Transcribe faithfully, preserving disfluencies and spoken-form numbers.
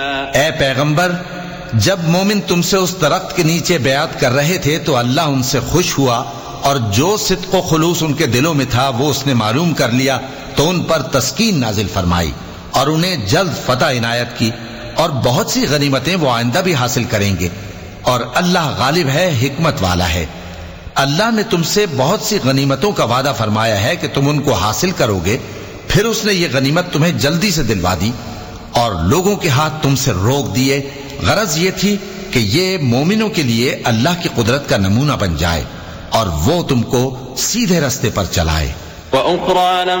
ए पैगंबर, जब मोमिन तुमसे उस दरख्त के नीचे बयात कर रहे थे तो अल्लाह उनसे खुश हुआ और जो सिद्क़ व खुलूस उनके दिलों में था वो उसने मालूम कर लिया, तो उन पर तस्कीन नाजिल फरमाई और उन्हें जल्द फतह इनायत की और बहुत सी गनीमतें वो आइंदा भी हासिल करेंगे। और अल्लाह गालिब है, हिकमत वाला है। अल्लाह ने तुमसे बहुत सी गनीमतों का वादा फरमाया है कि तुम उनको हासिल करोगे, फिर उसने ये गनीमत तुम्हें जल्दी से दिलवा दी और लोगों के हाथ तुमसे रोक दिए। गरज ये थी कि ये मोमिनों के लिए अल्लाह की कुदरत का नमूना बन जाए और वो तुमको सीधे रास्ते पर चलाए।